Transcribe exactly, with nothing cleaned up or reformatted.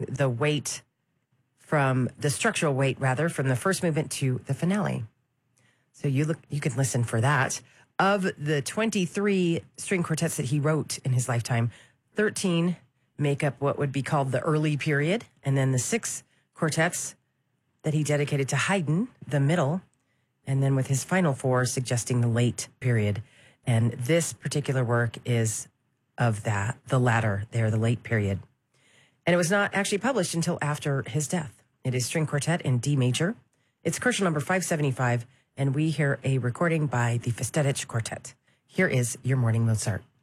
the weight from the structural weight, rather, from the first movement to the finale. So you look, you can listen for that. Of the twenty-three string quartets that he wrote in his lifetime, thirteen make up what would be called the early period, and then the six quartets that he dedicated to Haydn, the middle, and then with his final four suggesting the late period. And this particular work is of that, the latter there, the late period. And it was not actually published until after his death. It is string quartet in D major. It's Koshel number five seventy-five, and we hear a recording by the Festetics Quartet. Here is your morning Mozart.